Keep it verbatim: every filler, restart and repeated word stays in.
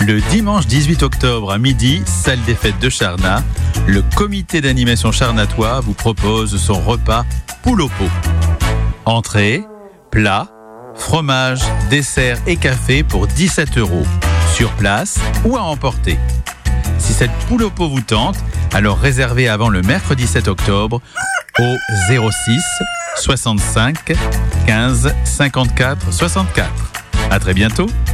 Le dimanche dix-huit octobre à midi, salle des fêtes de Charnat, le comité d'animation charnatois vous propose son repas poule au pot. Entrée, plat, fromage, dessert et café pour dix-sept euros, sur place ou à emporter. Si cette poule au pot vous tente, alors réservez avant le mercredi sept octobre au zéro six soixante-cinq quinze cinquante-quatre soixante-quatre. À très bientôt.